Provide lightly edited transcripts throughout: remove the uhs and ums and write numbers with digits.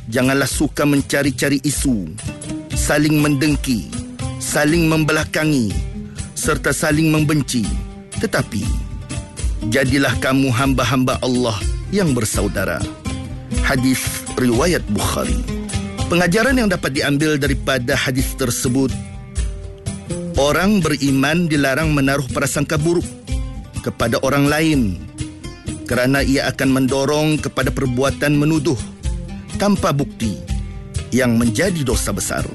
Janganlah suka mencari-cari isu, saling mendengki, saling membelakangi, serta saling membenci. Tetapi jadilah kamu hamba-hamba Allah yang bersaudara. Hadis riwayat Bukhari. Pengajaran yang dapat diambil daripada hadis tersebut, orang beriman dilarang menaruh prasangka buruk kepada orang lain kerana ia akan mendorong kepada perbuatan menuduh tanpa bukti yang menjadi dosa besar.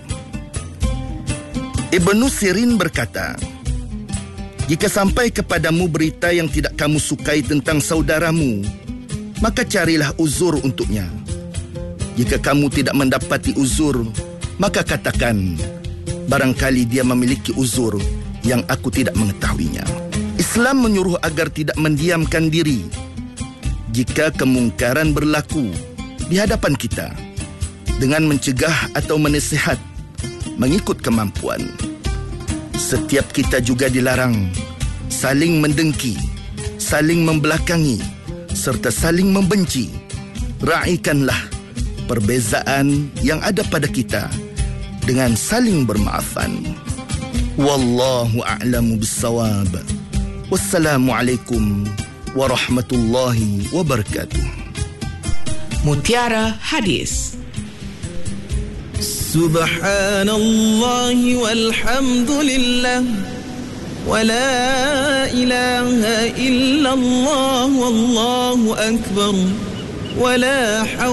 Ibnu Sirin berkata, jika sampai kepadamu berita yang tidak kamu sukai tentang saudaramu, maka carilah uzur untuknya. Jika kamu tidak mendapati uzur, maka katakan, barangkali dia memiliki uzur yang aku tidak mengetahuinya. Islam menyuruh agar tidak mendiamkan diri jika kemungkaran berlaku di hadapan kita, dengan mencegah atau menasihat mengikut kemampuan. Setiap kita juga dilarang saling mendengki, saling membelakangi, serta saling membenci. Raikanlah perbezaan yang ada pada kita dengan saling bermaafan. Wallahu a'lamu bissawab. Wassalamualaikum warahmatullahi wabarakatuh. Mutiara Hadis. Subhanallah walhamdulillah wa la ilaha illallah wallahu akbar wa la